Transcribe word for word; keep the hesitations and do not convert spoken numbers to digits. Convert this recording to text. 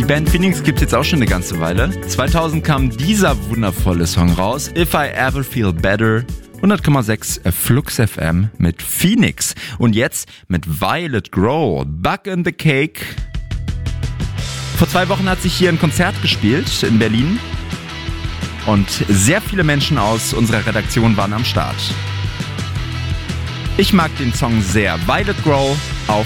Band Phoenix gibt's jetzt auch schon eine ganze Weile. zweitausend kam dieser wundervolle Song raus, If I Ever Feel Better. hundert Komma sechs Flux F M mit Phoenix. Und jetzt mit Violet Grow, Bug in the Cake. Vor zwei Wochen hat sich hier ein Konzert gespielt in Berlin. Und sehr viele Menschen aus unserer Redaktion waren am Start. Ich mag den Song sehr. Violet Grow